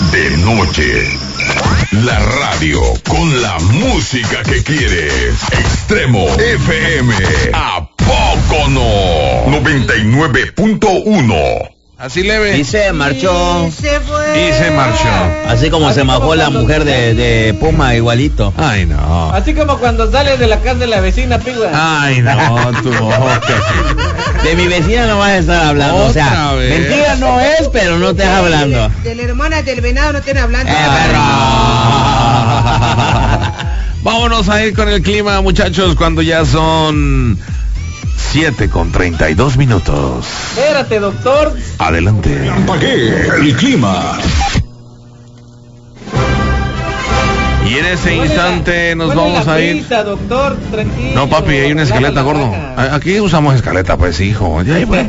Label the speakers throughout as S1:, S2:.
S1: de noche. La radio con la música que quieres. Extremo FM. ¿A poco no? 99.1.
S2: Así leve.
S3: Y se marchó.
S2: Y se marchó.
S3: Así como se majó la mujer de Puma, igualito.
S2: Ay, no.
S4: Así como cuando sales de la casa de la vecina, pigua.
S2: Ay, no, tú.
S3: De mi vecina no vas a estar hablando.
S2: Otra
S3: o sea,
S2: vez.
S3: mentira no es, pero no te hablando.
S5: De la hermana del venado no estén hablando.
S3: Perro.
S2: Vámonos a ir con el clima, muchachos, cuando ya son 7:32.
S4: Espérate, doctor.
S1: Adelante. Apague el clima.
S2: Y en ese instante nos vamos a ir.
S4: Doctor, tranquilo.
S2: No, papi, hay una escaleta, gordo. Aquí usamos escaleta, pues, hijo. Ya, pues,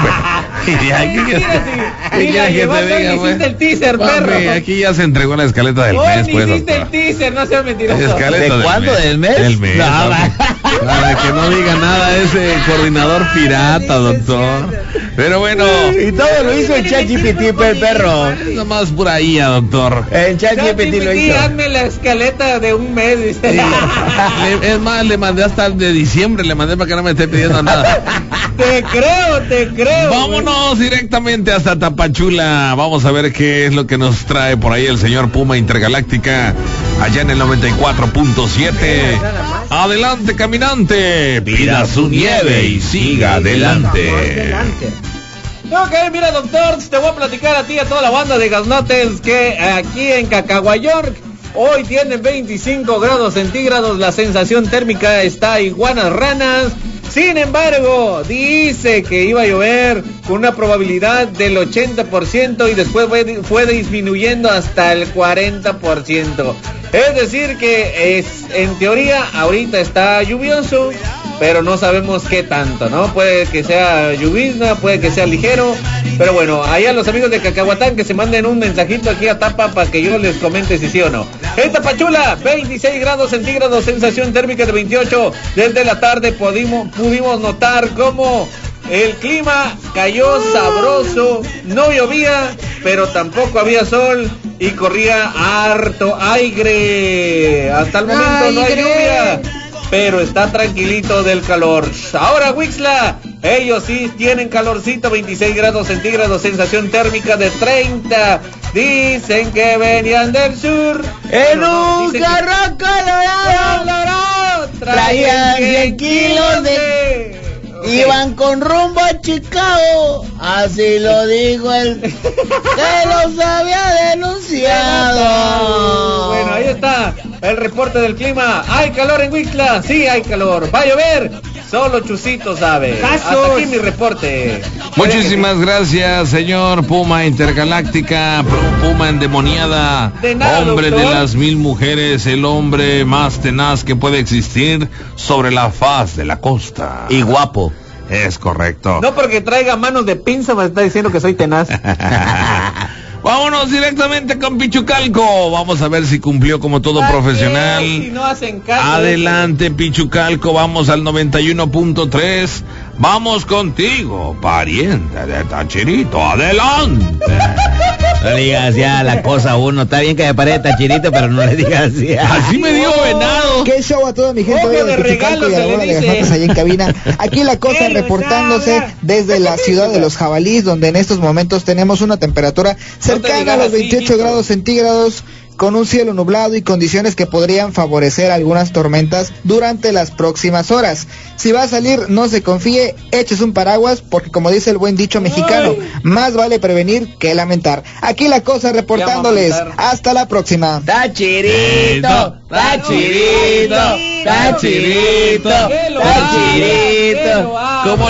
S4: hiciste el teaser, perro.
S2: Aquí ya se entregó la escaleta del
S4: Hoy
S2: mes, pues.
S4: hiciste el teaser, no seas mentiroso.
S2: Escaleta
S3: ¿De cuándo? ¿Del mes?
S2: Del mes.
S3: No,
S2: Para que no diga nada ese coordinador pirata, doctor. Pero bueno.
S3: Y todo lo hizo el ChatGPT, el perro.
S2: Es nomás por ahí, doctor.
S3: El ChatGPT lo hizo.
S4: Hazme la escaleta de un mes, dice.
S2: Es más, le mandé hasta el de diciembre, le mandé para que no me esté pidiendo nada.
S4: Te creo.
S2: Vámonos directamente hasta Tapachula. Vamos a ver qué es lo que nos trae por ahí el señor Puma Intergaláctica, allá en el 94.7. Adelante, caminante. Pida su nieve y siga adelante.
S4: Ok, mira, doctor, te voy a platicar a ti y a toda la banda de Gasnotes que aquí en Cacahuayork hoy tienen 25 grados centígrados, la sensación térmica está iguanas ranas. Sin embargo, dice que iba a llover con una probabilidad del 80% y después fue disminuyendo hasta el 40%. Es decir que en teoría ahorita está lluvioso, pero no sabemos qué tanto, ¿no? Puede que sea lluvizna, puede que sea ligero, pero bueno, allá los amigos de Cacahuatán que se manden un mensajito aquí a Tapa para que yo les comente si sí o no. En Tapachula, 26 grados centígrados, sensación térmica de 28. Desde la tarde pudimos notar cómo el clima cayó sabroso, no llovía, pero tampoco había sol y corría harto aire. Hasta el momento no hay lluvia, pero está tranquilito del calor. Ahora Wixla, ellos sí tienen calorcito, 26 grados centígrados, sensación térmica de 30. Dicen que venían del sur
S3: En un carro colorado traían 100 kilos de... Iban con rumbo a Chicago, así lo dijo el que los había denunciado.
S4: Bueno, ahí está el reporte del clima. ¿Hay calor en Huixla? Sí, hay calor. ¿Va a llover? Solo Chusito sabe. Hasta aquí mi reporte.
S2: Muchísimas gracias, señor Puma Intergaláctica, Puma endemoniada, hombre de las 1000 mujeres, el hombre más tenaz que puede existir sobre la faz de la costa.
S3: Y guapo.
S2: Es correcto.
S4: No porque traiga manos de pinza me está diciendo que soy tenaz.
S2: Vámonos directamente con Pichucalco. Vamos a ver si cumplió como todo profesional.
S4: Si no hacen caso.
S2: Adelante, Pichucalco. Vamos al 91.3. Vamos contigo, pariente de Tachirito. Adelante.
S3: No le digas así a la cosa uno. Está bien que me pare Tachirito, pero no le digas así.
S2: Así me dio venado.
S6: Qué show a toda mi gente
S4: Ojo
S6: hoy
S4: de
S6: de Pichucalco
S4: regalo,
S6: y a la
S4: se
S6: hora
S4: le
S6: de
S4: dice.
S6: Gasnotes allá en cabina. Aquí la cosa reportándose desde la ciudad de los jabalíes, donde en estos momentos tenemos una temperatura cercana a los 28 grados centígrados, con un cielo nublado y condiciones que podrían favorecer algunas tormentas durante las próximas horas. Si va a salir, no se confíe, échese un paraguas, porque como dice el buen dicho mexicano, más vale prevenir que lamentar. Aquí la cosa reportándoles. Hasta la próxima.
S3: Tachirito, Tachirito, Tachirito, Tachirito.
S2: Como